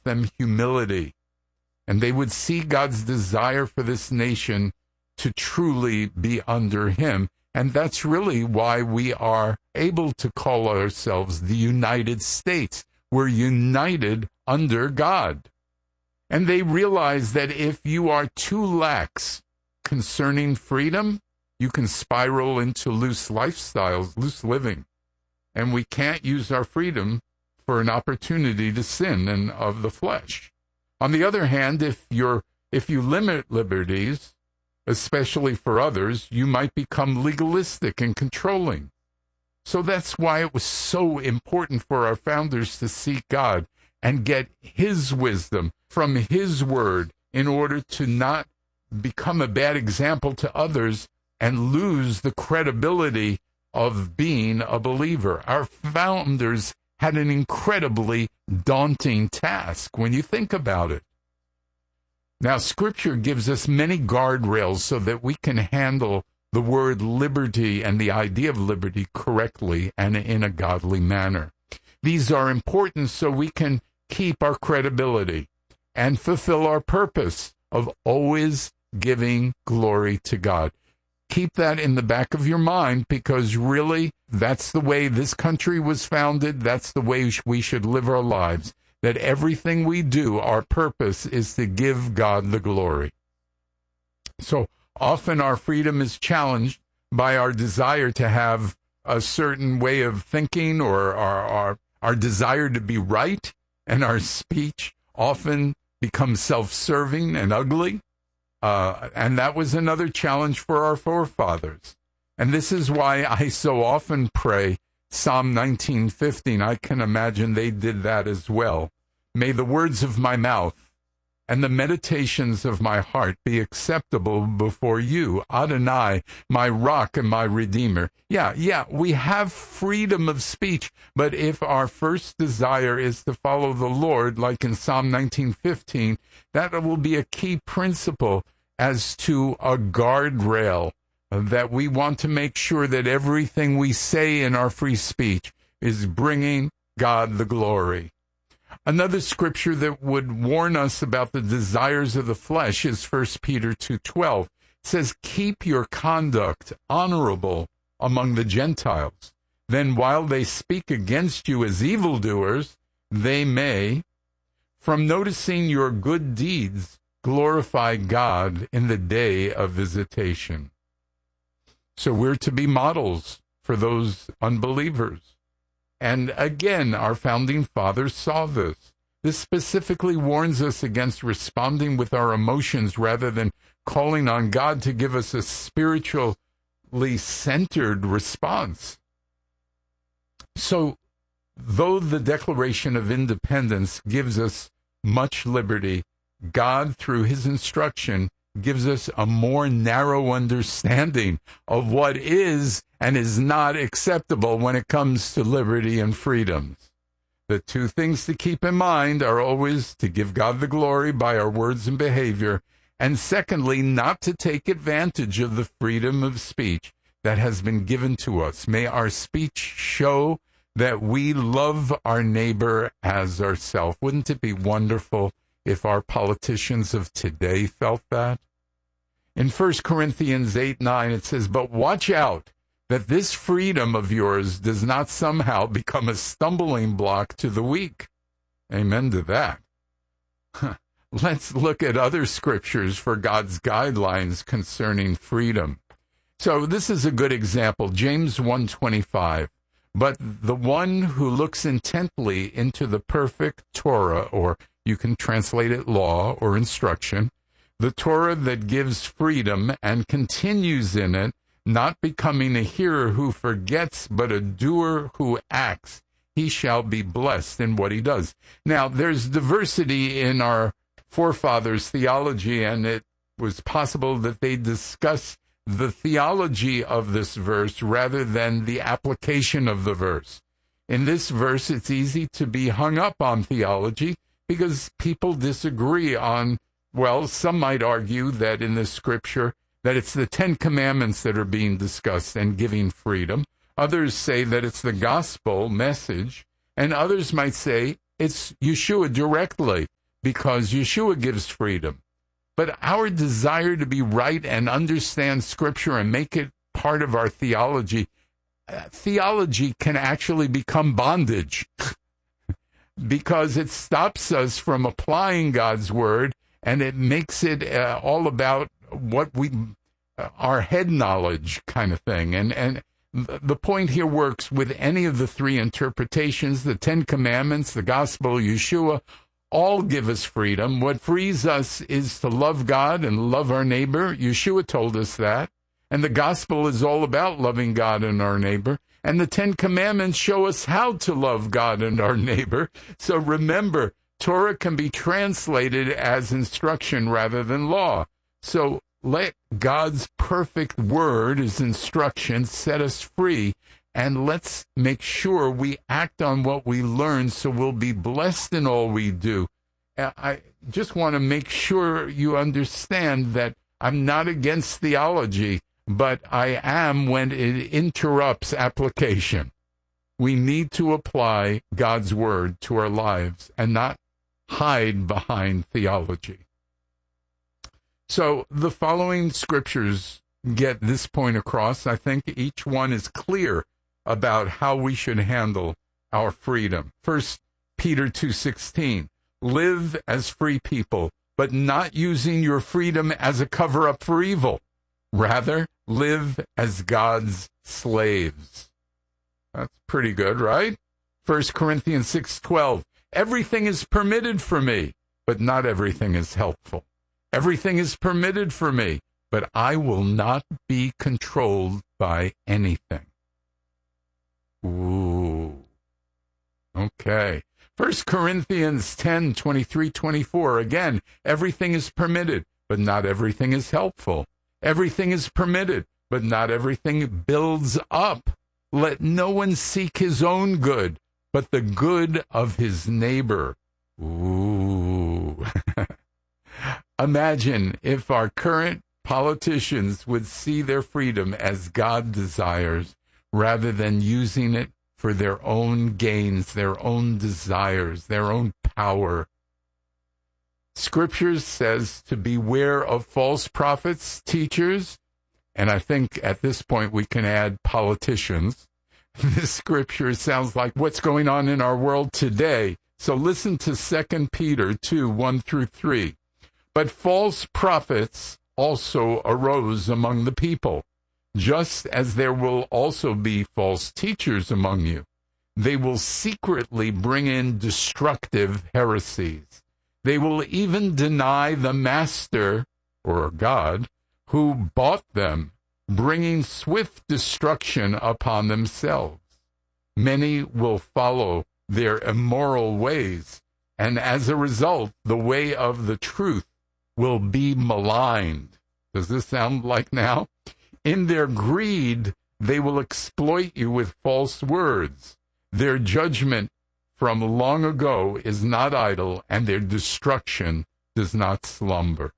them humility. And they would see God's desire for this nation to truly be under him. And that's really why we are able to call ourselves the United States. We're united under God. And they realize that if you are too lax concerning freedom, you can spiral into loose lifestyles, loose living. And we can't use our freedom for an opportunity to sin and of the flesh. On the other hand, if you limit liberties, especially for others, you might become legalistic and controlling. So that's why it was so important for our founders to seek God and get his wisdom from his word in order to not become a bad example to others and lose the credibility of being a believer. Our founders had an incredibly daunting task when you think about it. Now, Scripture gives us many guardrails so that we can handle the word liberty and the idea of liberty correctly and in a godly manner. These are important so we can keep our credibility and fulfill our purpose of always giving glory to God. Keep that in the back of your mind, because really, that's the way this country was founded. That's the way we should live our lives. That everything we do, our purpose is to give God the glory. So often our freedom is challenged by our desire to have a certain way of thinking, or our desire to be right, and our speech often becomes self-serving and ugly. And that was another challenge for our forefathers. And this is why I so often pray Psalm 19:15. I can imagine they did that as well. May the words of my mouth and the meditations of my heart be acceptable before you, Adonai, my rock and my redeemer. Yeah, we have freedom of speech, but if our first desire is to follow the Lord, like in Psalm 19:15, that will be a key principle as to a guardrail, that we want to make sure that everything we say in our free speech is bringing God the glory. Another scripture that would warn us about the desires of the flesh is 1 Peter 2:12. It says, keep your conduct honorable among the Gentiles. Then while they speak against you as evildoers, they may, from noticing your good deeds, glorify God in the day of visitation. So we're to be models for those unbelievers. And again, our founding fathers saw this. This specifically warns us against responding with our emotions rather than calling on God to give us a spiritually centered response. So, though the Declaration of Independence gives us much liberty, God, through his instruction, gives us a more narrow understanding of what is and is not acceptable when it comes to liberty and freedoms. The two things to keep in mind are always to give God the glory by our words and behavior, and secondly, not to take advantage of the freedom of speech that has been given to us. May our speech show that we love our neighbor as ourselves. Wouldn't it be wonderful if our politicians of today felt that? In 1 Corinthians 8:9, it says, but watch out that this freedom of yours does not somehow become a stumbling block to the weak. Amen to that. Let's look at other scriptures for God's guidelines concerning freedom. So this is a good example, James 1:25. But the one who looks intently into the perfect Torah, or you can translate it law or instruction, the Torah that gives freedom, and continues in it, not becoming a hearer who forgets, but a doer who acts, he shall be blessed in what he does. Now, there's diversity in our forefathers' theology, and it was possible that they discuss the theology of this verse rather than the application of the verse. In this verse, it's easy to be hung up on theology because people disagree on, well, some might argue that in this scripture that it's the 10 Commandments that are being discussed and giving freedom. Others say that it's the gospel message, and others might say it's Yeshua directly because Yeshua gives freedom. But our desire to be right and understand Scripture and make it part of our theology, theology can actually become bondage because it stops us from applying God's word, and it makes it all about what our head knowledge kind of thing. And the point here works with any of the three interpretations, the Ten Commandments, the Gospel, Yeshua, all give us freedom. What frees us is to love God and love our neighbor. Yeshua told us that. And the Gospel is all about loving God and our neighbor. And the Ten Commandments show us how to love God and our neighbor. So remember, Torah can be translated as instruction rather than law. So let God's perfect word, his instruction, set us free, and let's make sure we act on what we learn so we'll be blessed in all we do. I just want to make sure you understand that I'm not against theology, but I am when it interrupts application. We need to apply God's word to our lives and not hide behind theology. So the following scriptures get this point across. I think each one is clear about how we should handle our freedom. 1 Peter 2:16, live as free people, but not using your freedom as a cover-up for evil. Rather, live as God's slaves. That's pretty good, right? 1 Corinthians 6:12, everything is permitted for me, but not everything is helpful. Everything is permitted for me, but I will not be controlled by anything. Ooh. Okay. 1 Corinthians 10:23-24. Again, everything is permitted, but not everything is helpful. Everything is permitted, but not everything builds up. Let no one seek his own good, but the good of his neighbor. Ooh. Imagine if our current politicians would see their freedom as God desires, rather than using it for their own gains, their own desires, their own power. Scripture says to beware of false prophets, teachers, and I think at this point we can add politicians. This scripture sounds like what's going on in our world today. So listen to 2 Peter 2:1-3. But false prophets also arose among the people, just as there will also be false teachers among you. They will secretly bring in destructive heresies. They will even deny the master, or God, who bought them, bringing swift destruction upon themselves. Many will follow their immoral ways, and as a result, the way of the truth will be maligned. Does this sound like now? In their greed, they will exploit you with false words. Their judgment from long ago is not idle, and their destruction does not slumber.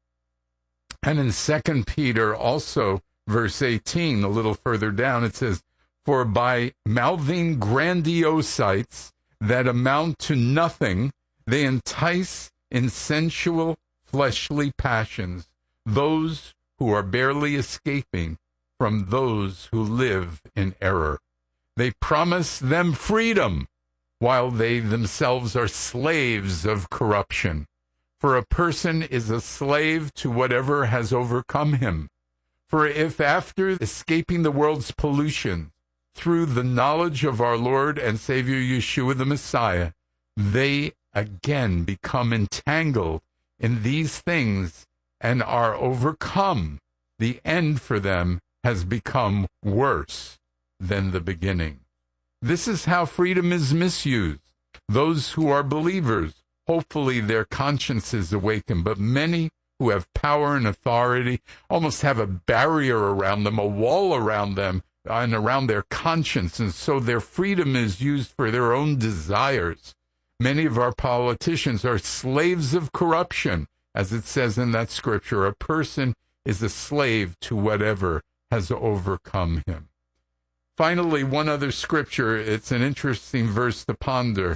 And in 2 Peter, also, verse 18, a little further down, it says, for by mouthing grandiosities that amount to nothing, they entice in sensual, fleshly passions those who are barely escaping from those who live in error. They promise them freedom, while they themselves are slaves of corruption. For a person is a slave to whatever has overcome him. For if after escaping the world's pollution, through the knowledge of our Lord and Savior Yeshua the Messiah, they again become entangled in these things and are overcome, the end for them has become worse than the beginning. This is how freedom is misused. Those who are believers, hopefully their consciences awaken, but many who have power and authority almost have a barrier around them, a wall around them and around their conscience, and so their freedom is used for their own desires. Many of our politicians are slaves of corruption, as it says in that scripture. A person is a slave to whatever has overcome him. Finally, one other scripture, it's an interesting verse to ponder.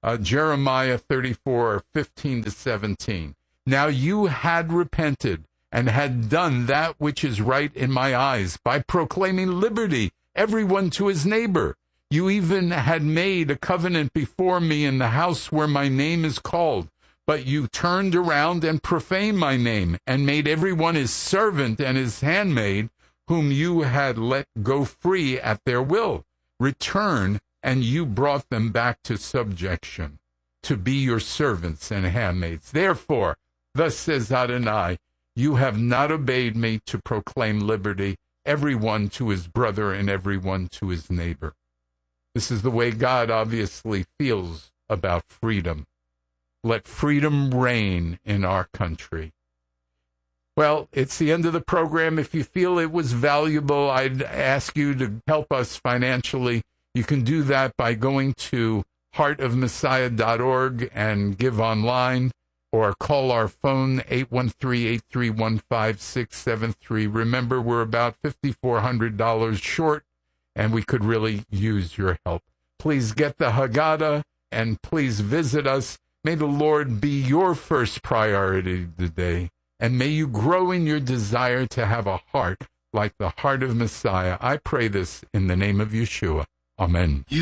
Jeremiah 34:15-17. Now you had repented and had done that which is right in my eyes by proclaiming liberty, everyone to his neighbor. You even had made a covenant before me in the house where my name is called. But you turned around and profaned my name and made everyone his servant and his handmaid, whom you had let go free at their will. Return, and you brought them back to subjection, to be your servants and handmaids. Therefore, thus says Adonai, you have not obeyed me to proclaim liberty, everyone to his brother and everyone to his neighbor. This is the way God obviously feels about freedom. Let freedom reign in our country. Well, it's the end of the program. If you feel it was valuable, I'd ask you to help us financially. You can do that by going to heartofmessiah.org and give online, or call our phone 813-831-5673. Remember, we're about $5,400 short, and we could really use your help. Please get the Haggadah, and please visit us. May the Lord be your first priority today, and may you grow in your desire to have a heart like the heart of Messiah. I pray this in the name of Yeshua. Amen.